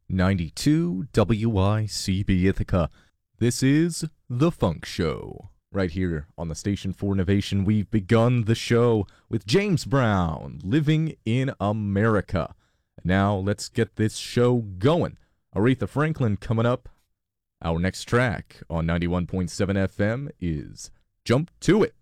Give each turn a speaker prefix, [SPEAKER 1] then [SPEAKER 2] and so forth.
[SPEAKER 1] 92 WICB Ithaca. This is The Funk Show. Right here on the Station for Innovation, we've begun the show with James Brown, Living in America. Now let's get this show going. Aretha Franklin coming up. Our next track on 91.7 FM is Jump to It.